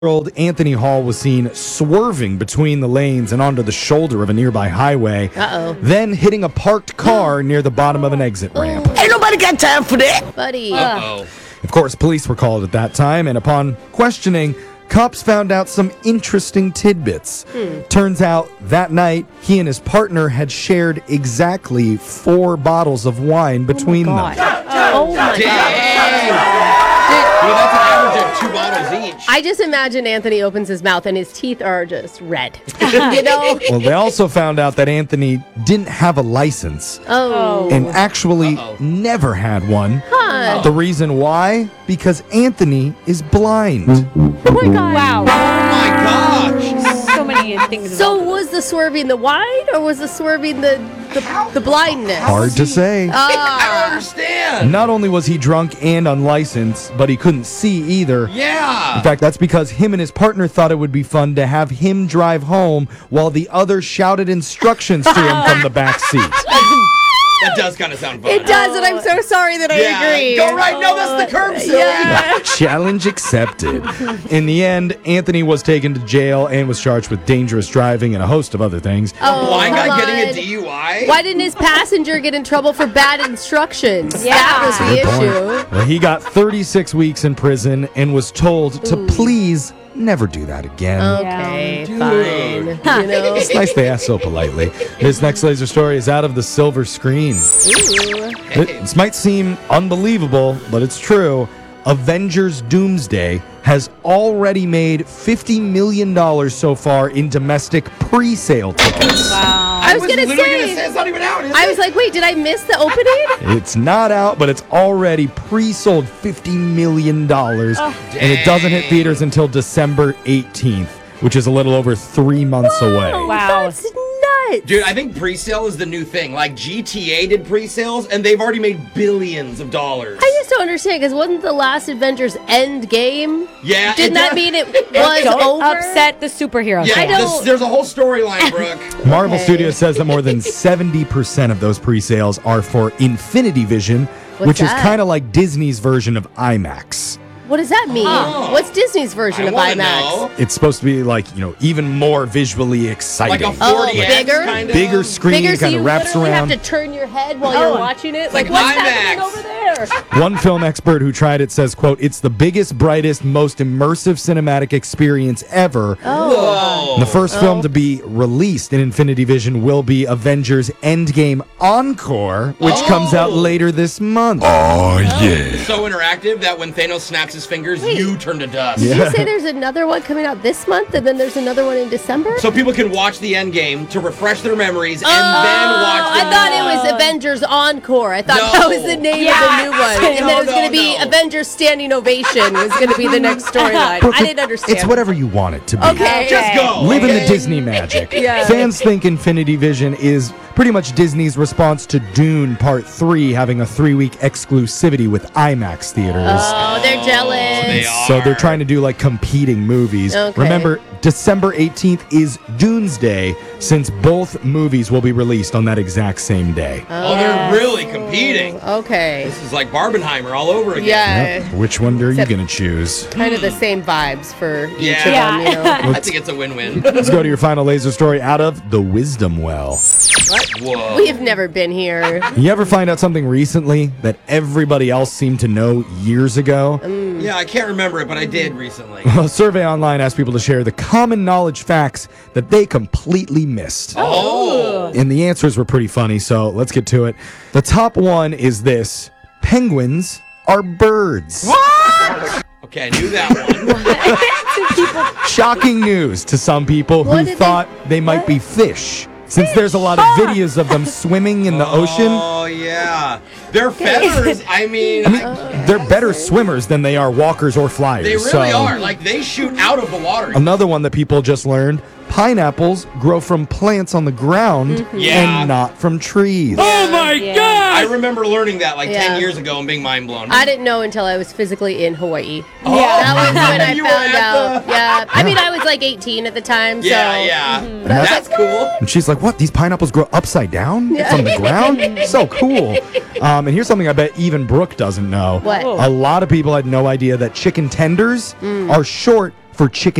Old Anthony Hall was seen swerving between the lanes and onto the shoulder of a nearby highway. Then hitting a parked car near the bottom of an exit ramp. Ain't nobody got time for that. Buddy. Of course, police were called at that time, and upon questioning, cops found out some interesting tidbits. Turns out that night, he and his partner had shared exactly 4 bottles of wine between them. Oh my God. Well, that's an average of 2 bottles each. I just imagine Anthony opens his mouth and his teeth are just red. You know? Well, they also found out that Anthony didn't have a license and actually never had one. The reason why? Because Anthony is blind. Oh my God. Wow. Oh my gosh. So many things. So was the swerving the wine or was the swerving the blindness? Hard to say. I don't understand. Not only was he drunk and unlicensed, but he couldn't see either. Yeah. In fact, that's because him and his partner thought it would be fun to have him drive home while the other shouted instructions to him from the back seat. That does kind of sound fun. It does, and I'm so sorry that I agree. Go right. No, that's the curb, silly. Yeah. Challenge accepted. In the end, Anthony was taken to jail and was charged with dangerous driving and a host of other things. Blind guy come getting a on. DUI? Why didn't his passenger get in trouble for bad instructions? Yeah. That was the Good issue. point. Well, he got 36 weeks in prison and was told to please never do that again. Okay, fine. You know? It's nice they ask so politely. This next laser story is out of the silver screen. This might seem unbelievable, but it's true. Avengers Doomsday has already made $50 million so far in domestic pre-sale tickets. Wow. I was gonna literally say- gonna say it's not even out, is I it? was like, wait, did I miss the opening? It's not out, but it's already pre-sold $50 million. And it doesn't hit theaters until December 18th, which is a little over 3 months away. Wow. That's nuts. Dude, I think pre-sale is the new thing. Like GTA did pre-sales, and they've already made billions of dollars. I just don't understand, because wasn't the last Avengers End Game? Yeah. Didn't that mean it was Don't over? upset the superhero Yeah, fan. don't- there's a whole storyline, Brooke. Marvel Okay. Studios says that more than 70% of those pre-sales are for Infinity Vision, which is that? kind of like Disney's version of IMAX. What does that mean? What's Disney's version I of wanna IMAX? know. It's supposed to be like, even more visually Like exciting. a 40X bigger? kind of. Bigger screen, Bigger, so kind you of wraps literally around. have to turn your head while you're watching it. Like, like what's happening IMAX. over there? One film expert who tried it says, quote, "It's the biggest, brightest, most immersive cinematic experience ever." Whoa. The first film to be released in Infinity Vision will be Avengers Endgame Encore, which comes out later this month. So interactive that when Thanos snaps his fingers, you turn to dust. Did you say there's another one coming out this month and then there's another one in December? So people can watch the end game to refresh their memories and then watch the I thought it was Avengers Encore. I thought No. that was the name of the new one. And then it was No, going to be no. Avengers Standing Ovation was going to be the next storyline. Brooke, I didn't understand. It's whatever you want it to be. Okay. Just go. Live in the okay? Disney magic. Yeah. Fans think Infinity Vision is pretty much Disney's response to Dune Part 3 having a 3-week exclusivity with IMAX theaters. Oh, they're jealous. They are. So they're trying to do like competing movies. Okay. Remember, December 18th is Doomsday, since both movies will be released on that exact same day. Oh, they're really competing. Okay. This is like Barbenheimer all over again. Yeah. Yep. Which one are you Except- going to choose? Kind of the same vibes for each Yeah. of them, you know. I think it's a win-win. Let's go to your final laser story out of the Wisdom Well. Whoa. We've never been here. You ever find out something recently that everybody else seemed to know years ago? Yeah, I can't remember it, but I did recently. A survey online asked people to share the common knowledge facts that they completely missed. Oh. And the answers were pretty funny, so let's get to it. The top one is this: penguins are birds. Okay, I knew that one. Shocking news to some people What who did thought they might be fish, since there's a lot of videos of them swimming in the ocean. Oh, yeah. Their feathers, I mean, They're better swimmers than they are walkers or flyers. they really so- are. Like, they shoot out of the water. Another one that people just learned: pineapples grow from plants on the ground Yeah. and not from trees. I remember learning that like Yeah. 10 years ago and being mind blown. I didn't know until I was physically in Hawaii. Oh, That was when I you were found at out. the- Yeah. I mean, I was like 18 at the time. Yeah, so. yeah. But I was That's like, cool. And she's like, "What? These pineapples grow upside down from the ground? So cool." And here's something I bet even Brooke doesn't know. What? A lot of people had no idea that chicken tenders are short for chicken